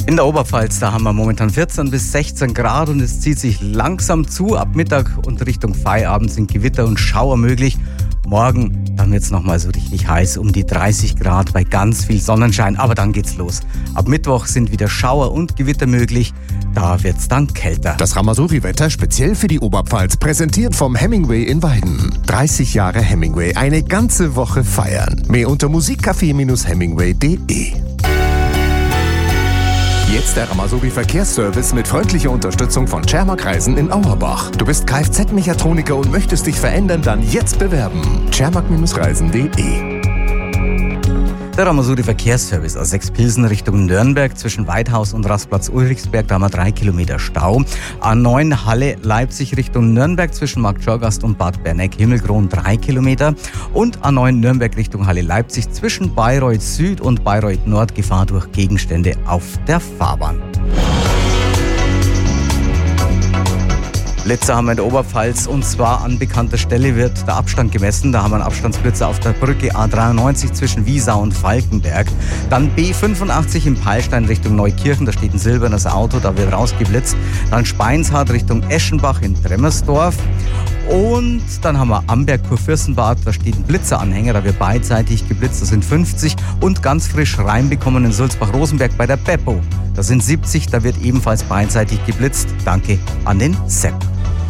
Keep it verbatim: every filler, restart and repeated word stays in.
In der Oberpfalz, da haben wir momentan vierzehn bis sechzehn Grad und es zieht sich langsam zu. Ab Mittag und Richtung Feierabend sind Gewitter und Schauer möglich. Morgen, dann wird es nochmal so richtig heiß, um die dreißig Grad bei ganz viel Sonnenschein. Aber dann geht's los. Ab Mittwoch sind wieder Schauer und Gewitter möglich. Da wird's dann kälter. Das Ramazowi-Wetter speziell für die Oberpfalz, präsentiert vom Hemingway in Weiden. dreißig Jahre Hemingway, eine ganze Woche feiern. Mehr unter musikcafé Hemingway punkt de. Jetzt der Ramazowi-Verkehrsservice mit freundlicher Unterstützung von Cermak Reisen in Auerbach. Du bist Kfz-Mechatroniker und möchtest dich verändern, dann jetzt bewerben. cermak Reisen punkt de. Der Ramazowi-Verkehrsservice aus Sechspilsen Richtung Nürnberg zwischen Weidhaus und Rastplatz Ulrichsberg, da haben wir drei Kilometer Stau. A neun Halle Leipzig Richtung Nürnberg zwischen Markt Schorgast und Bad Berneck Himmelkron drei Kilometer. Und A neun Nürnberg Richtung Halle Leipzig zwischen Bayreuth Süd und Bayreuth Nord, Gefahr durch Gegenstände auf der Fahrbahn. Blitzer haben wir in der Oberpfalz und zwar an bekannter Stelle wird der Abstand gemessen. Da haben wir einen Abstandsblitzer auf der Brücke A dreiundneunzig zwischen Wiesau und Falkenberg. Dann B fünfundachtzig im Peilstein Richtung Neukirchen, da steht ein silbernes Auto, da wird rausgeblitzt. Dann Speinshardt Richtung Eschenbach in Tremmersdorf. Und dann haben wir Amberg-Kurfürstenbad, da steht ein Blitzeranhänger, da wird beidseitig geblitzt, das sind fünfzig. Und ganz frisch reinbekommen in Sulzbach-Rosenberg bei der Beppo, das sind siebzig, da wird ebenfalls beidseitig geblitzt. Danke an den Sepp.